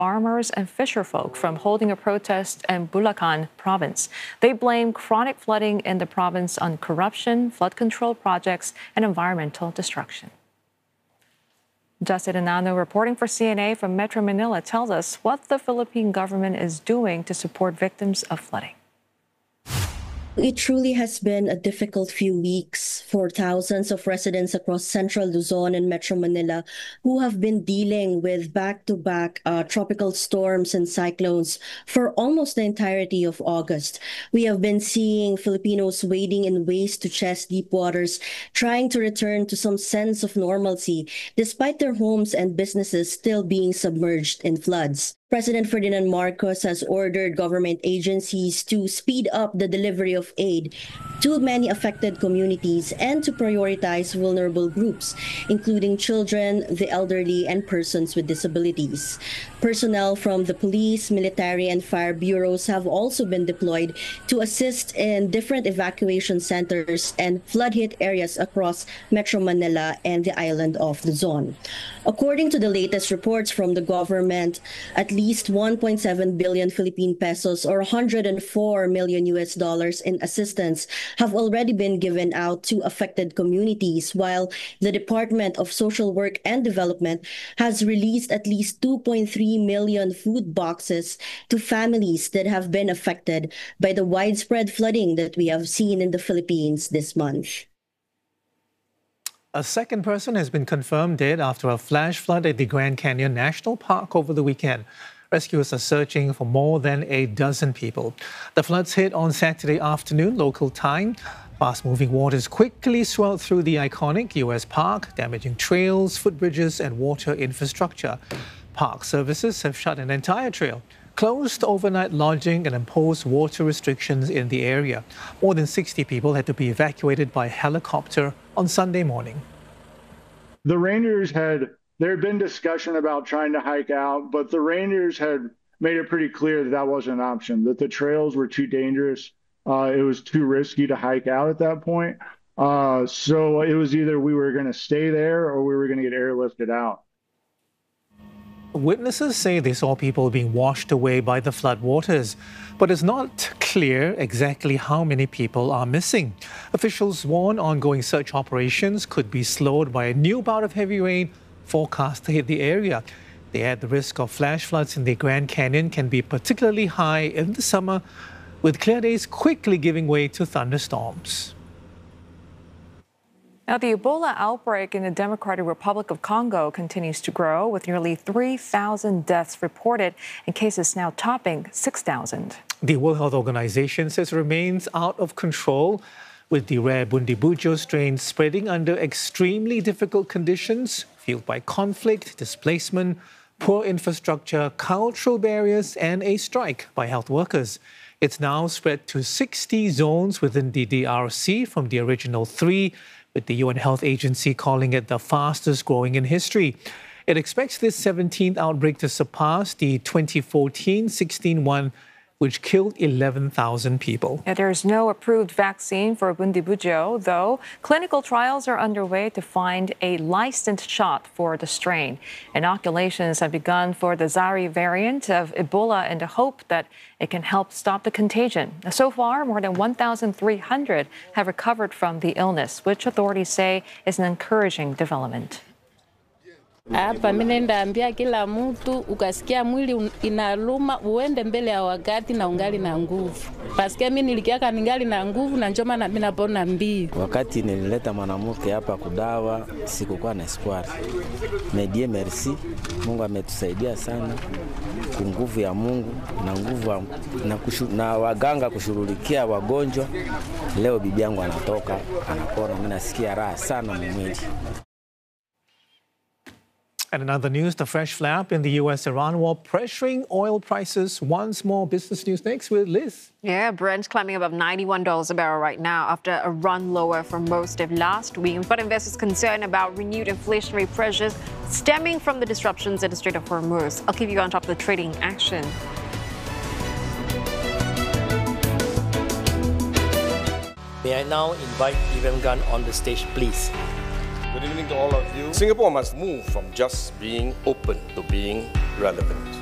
farmers and fisherfolk from holding a protest in Bulacan province. They blame chronic flooding in the province on corruption, flood control projects, and environmental destruction. Justin Anano reporting for CNA from Metro Manila tells us what the Philippine government is doing to support victims of flooding. It truly has been a difficult few weeks for thousands of residents across Central Luzon and Metro Manila who have been dealing with back-to-back tropical storms and cyclones for almost the entirety of August. We have been seeing Filipinos wading in waist-to-chest deep waters, trying to return to some sense of normalcy, despite their homes and businesses still being submerged in floods. President Ferdinand Marcos has ordered government agencies to speed up the delivery of aid to many affected communities and to prioritize vulnerable groups, including children, the elderly, and persons with disabilities. Personnel from the police, military, and fire bureaus have also been deployed to assist in different evacuation centers and flood-hit areas across Metro Manila and the island of Luzon. According to the latest reports from the government, at least 1.7 billion Philippine pesos or $104 million in assistance have already been given out to affected communities, while the Department of Social Work and Development has released at least 2.3 million food boxes to families that have been affected by the widespread flooding that we have seen in the Philippines this month. A second person has been confirmed dead after a flash flood at the Grand Canyon National Park over the weekend. Rescuers are searching for more than a dozen people. The floods hit on Saturday afternoon, local time. Fast-moving waters quickly swelled through the iconic U.S. park, damaging trails, footbridges, and water infrastructure. Park services have shut an entire trail, closed overnight lodging, and imposed water restrictions in the area. More than 60 people had to be evacuated by helicopter on Sunday morning. The Rangers there had been discussion about trying to hike out, but the Rangers had made it pretty clear that that wasn't an option, that the trails were too dangerous. It was too risky to hike out at that point. So it was either we were going to stay there or we were going to get airlifted out. Witnesses say they saw people being washed away by the flood waters, but it's not clear exactly how many people are missing. Officials warn ongoing search operations could be slowed by a new bout of heavy rain forecast to hit the area. They add the risk of flash floods in the Grand Canyon can be particularly high in the summer, with clear days quickly giving way to thunderstorms. Now, the Ebola outbreak in the Democratic Republic of Congo continues to grow, with nearly 3,000 deaths reported and cases now topping 6,000. The World Health Organization says it remains out of control, with the rare Bundibugyo strain spreading under extremely difficult conditions, fueled by conflict, displacement, poor infrastructure, cultural barriers, and a strike by health workers. It's now spread to 60 zones within the DRC from the original 3, with the UN Health Agency calling it the fastest growing in history. It expects this 17th outbreak to surpass the 2014-16 one, which killed 11,000 people. There's no approved vaccine for Bundibugyo, though clinical trials are underway to find a licensed shot for the strain. Inoculations have begun for the Zaire variant of Ebola in the hope that it can help stop the contagion. So far, more than 1,300 have recovered from the illness, which authorities say is an encouraging development. Hapa mimi naambia kila mtu ukasikia mwili inaluma uende mbele ya wakati na ungali na nguvu. Paske mimi nilikiaka ningali na nguvu na njoma na mimi napona mbio. Wakati nilileta mwanamke hapa kudawa sikukuwa na espoir. Medie merci. Mungu ametusaidia sana. Kwa nguvu ya Mungu na nguvu na waganga kushughulikia wagonjwa. Leo bibi yangu anatoka anapona, mimi nasikia raha sana mwili. And in other news, the fresh flap in the US-Iran war pressuring oil prices once more. Business News next with Liz. Yeah, Brent's climbing above $91 a barrel right now after a run lower for most of last week. But investors concerned about renewed inflationary pressures stemming from the disruptions in the Strait of Hormuz. I'll keep you on top of the trading action. May I now invite Ivan Gunn on the stage, please. Good evening to all of you. Singapore must move from just being open to being relevant.